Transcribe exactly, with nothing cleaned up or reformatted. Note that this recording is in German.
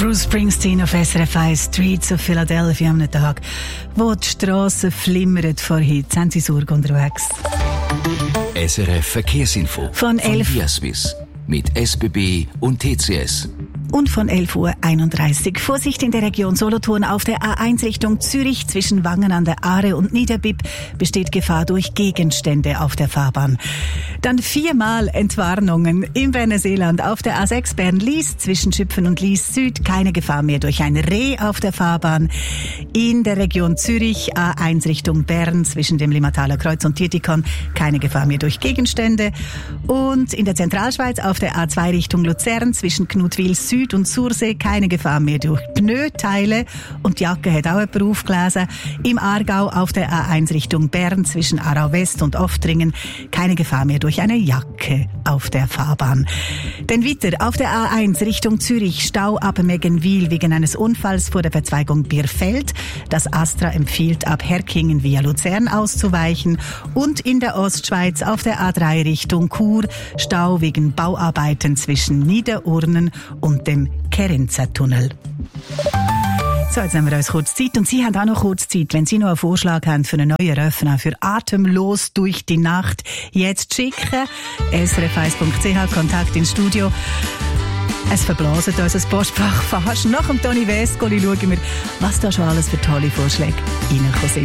Bruce Springsteen auf S R F eins, Streets of Philadelphia am Tag, wo die Strassen flimmern vor Hitze. Sind Sie Sorge unterwegs? S R F Verkehrsinfo Von elf Via Swiss mit S B B und T C S. Und von elf Uhr einunddreißig. Vorsicht in der Region Solothurn auf der A eins Richtung Zürich zwischen Wangen an der Aare und Niederbipp besteht Gefahr durch Gegenstände auf der Fahrbahn. Dann viermal Entwarnungen im Berner Seeland auf der A sechs Bern-Lies zwischen Schüpfen und Lies Süd. Keine Gefahr mehr durch ein Reh auf der Fahrbahn. In der Region Zürich A eins Richtung Bern zwischen dem Limmataler Kreuz und Tietikon. Keine Gefahr mehr durch Gegenstände. Und in der Zentralschweiz auf der A zwei Richtung Luzern zwischen Knutwil Süd und Sursee keine Gefahr mehr durch Pneuteile. Und die Jacke hat auch jemand aufgelesen. Im Aargau auf der A eins Richtung Bern zwischen Aarau West und Oftringen keine Gefahr mehr durch eine Jacke auf der Fahrbahn. Denn weiter auf der A eins Richtung Zürich Stau ab Meggenwil wegen eines Unfalls vor der Verzweigung Bierfeld. Das Astra empfiehlt ab Herkingen via Luzern auszuweichen. Und in der Ostschweiz auf der A drei Richtung Chur Stau wegen Bauarbeiten zwischen Niederurnen und dem Kerenzer-Tunnel. So, jetzt nehmen wir uns kurz Zeit. Und Sie haben auch noch kurz Zeit, wenn Sie noch einen Vorschlag haben für einen neuen Refrain für «Atemlos durch die Nacht». Jetzt schicken. S R F eins Punkt C H, Kontakt ins Studio. Es verblasen unser Postfach fast. Nach dem Toni Wescoli schauen wir, was da schon alles für tolle Vorschläge reingekommen sind.